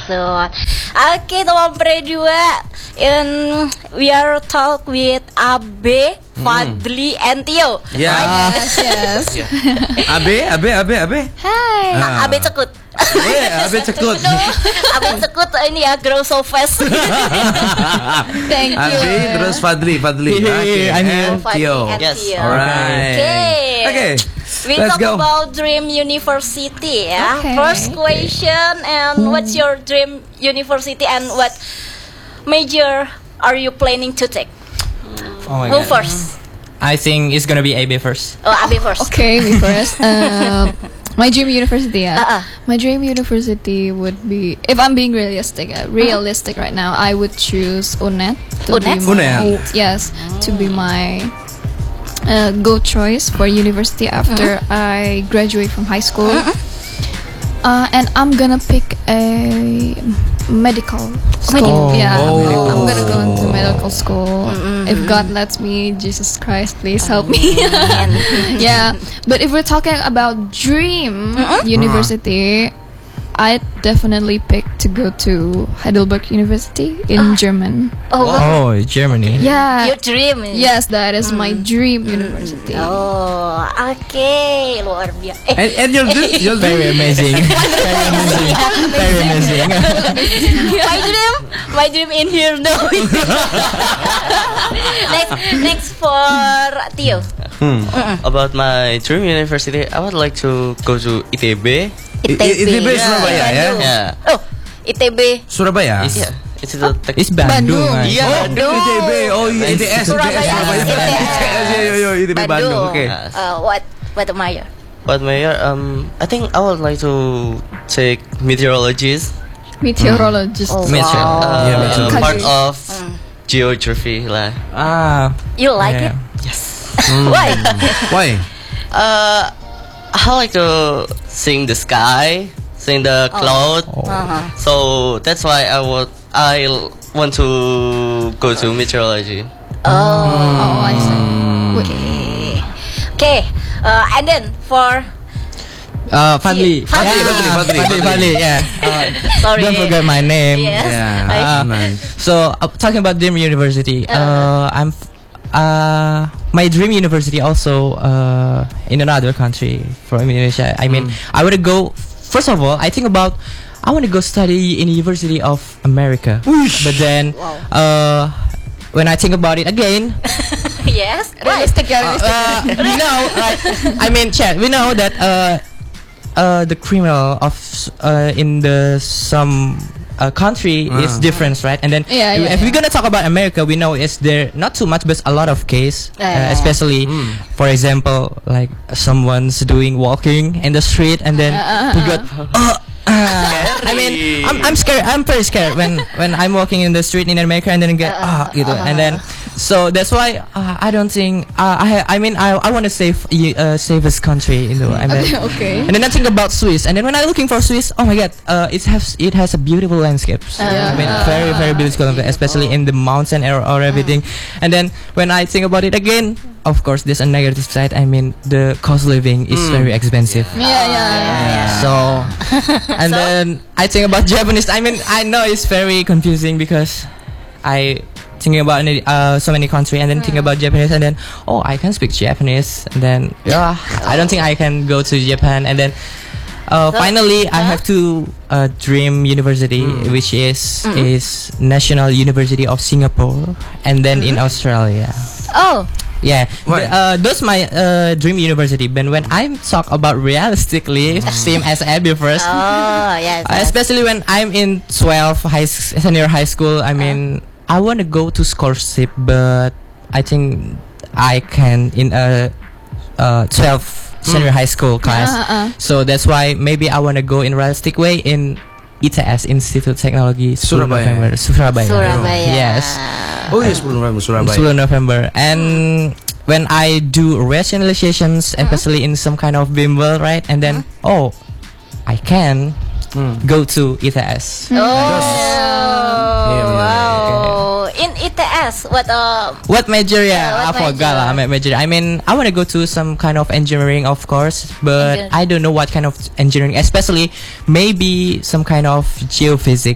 gitu. Oke, teman berdua, we are talk with Abe, Fadli, and Tio. Yes. Abe. Hai, Abe Cekut. Abe Cekut. Abe Cekut ini ya, grow so fast. Thank you. Abe terus Fadli. Okay. I'm Tio. Yes. Alright. Okay. We Let's talk go. about Dream University ya. Okay. First question, and what's your dream university and what major are you planning to take? Oh my Who God. first? I think it's gonna be AB first. Oh, Abi first. Okay, me first. My dream university, Uh-uh. My dream university would be, if I'm being realistic right now, I would choose UNED. UNED? Yes, to be my go choice for university after I graduate from high school. And I'm gonna pick a medical school. I'm gonna go into medical school. If God lets me, Jesus Christ, please help me. Yeah, but if we're talking about dream university, I definitely pick to go to Heidelberg University in German. Oh, Germany. Yeah. Your dream. Yes, that is my dream university. Oh, oke, luar biasa. And your dream? Very amazing. Very amazing. My dream in here now. next for Tio. About my dream university, I would like to go to ITB. ITB Surabaya ya? Yeah. Oh, ITB. Surabaya. Yeah. It's the It's Bandung. Kan? Yeah. ITB. Oh, ITS. Surabaya. ITS. ITB Bandung. Oke. What major? But Mayor, I think I would like to take meteorologist. Meteorologist. Yeah, Part of geography lah. You like Yeah. it? Yes. Why? I like to sing the sky, sing the cloud. So that's why I want to go to meteorology. Oh, I see. Okay. And then for Fadli. Fadli. Yeah. sorry. Don't forget my name. Yes. Yeah. Nice. So talking about dream university, my dream university also in another country from Indonesia. I mean, I want to go. First of all, I want to go study in the University of America. But then, when I think about it again, Yes. Realistic. I mean, Chad, we know that the criminal of in the some country is different, right? And then if we're gonna talk about America, we know it's there not too much, but a lot of case, especially for example, like someone's doing walking in the street, and then we got. I mean, I'm scared. I'm very scared when I'm walking in the street in America and then get gitu. And then so that's why I don't think I want to save this country, you know. And then, Okay. And then I think about Swiss. And then when I'm looking for Swiss, oh my God, it has a beautiful landscapes. I mean, very very beautiful, especially in the mountain or everything. And then when I think about it again, of course, there's a negative side. I mean, the cost of living is very expensive. Yeah. So, and then I think about Japanese. I mean, I know it's very confusing because I thinking about so many countries and then think about Japanese and then I can speak Japanese and then I don't think I can go to Japan and then finally I have to dream university which is National University of Singapore and then in Australia. Oh. Yeah, those my dream university. But when I talk about realistically, same as Abby first. Oh, yes. Especially when I'm in 12 senior high school. I mean, I want to go to scholarship, but I think I can in a 12 senior high school class. So that's why maybe I want to go in realistic way in ITS, Institute Technology Surabaya. Surabaya. Yes. Oh yes, 10 November Surabaya. 10 November. And when I do rationalizations, especially in some kind of bimbel, right? And then I can go to ITS. Wow. In ITS, What major? Yeah, what I forgot lah. Major. I mean, I want to go to some kind of engineering, of course, but I don't know what kind of engineering. Especially, maybe some kind of geophysics.